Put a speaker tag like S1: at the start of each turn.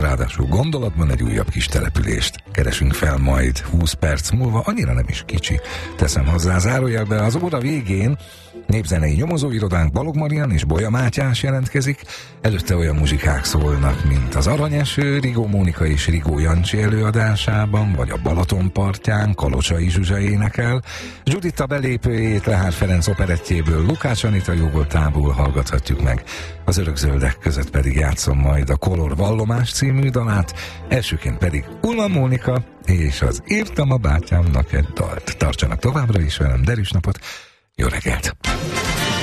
S1: ráadásul gondolatban egy újabb kis települést keresünk fel majd 20 perc múlva, annyira nem is kicsi. Teszem hozzá zárójelbe, az óra végén népzenei nyomozóirodánk Balog Marian és Bolya Mátyás jelentkezik, előtte olyan muzsikák szólnak, mint az Aranyeső, Rigó Mónika és Rigó Jancsi előadásában, vagy a Balaton partján Kalocsai Zsuzsa énekel, Giuditta belépőjét Lehár Ferenc operettjéből Lukács Anita jóvoltából hallgathatjuk meg, az Örökzöldek között pedig játszom majd a Kolor Vallomás című dalát, elsőként pedig Ullmann Mónika és az Írtam a bátyámnak egy dalt. Tartsanak továbbra is velem, derűs napot, jó reggelt!